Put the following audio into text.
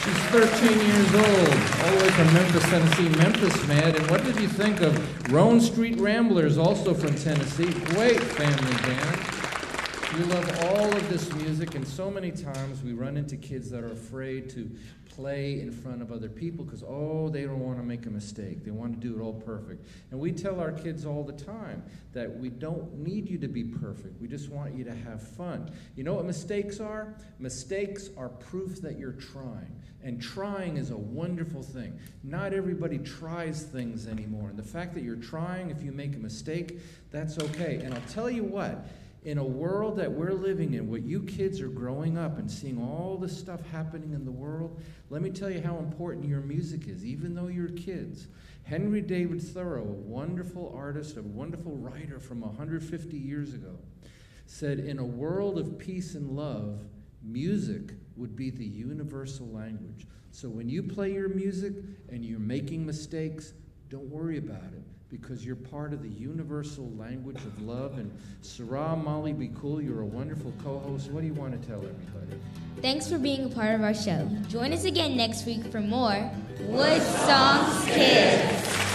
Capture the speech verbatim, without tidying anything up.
She's thirteen years old, all the way from Memphis, Tennessee. Memphis, man. And what did you think of Roan Street Ramblers, also from Tennessee? Great family band. We love all of this music, and so many times we run into kids that are afraid to play in front of other people because, oh, they don't want to make a mistake. They want to do it all perfect. And we tell our kids all the time that we don't need you to be perfect. We just want you to have fun. You know what mistakes are? Mistakes are proof that you're trying. And trying is a wonderful thing. Not everybody tries things anymore. And the fact that you're trying, if you make a mistake, that's okay. And I'll tell you what, in a world that we're living in, where you kids are growing up and seeing all the stuff happening in the world, let me tell you how important your music is, even though you're kids. Henry David Thoreau, a wonderful artist, a wonderful writer from one hundred fifty years ago, said, in a world of peace and love, music would be the universal language. So when you play your music and you're making mistakes, don't worry about it, because you're part of the universal language of love. And Sarah Molly Be Cool, you're a wonderful co-host. What do you want to tell everybody? Thanks for being a part of our show. Join us again next week for more Wood Songs Kids.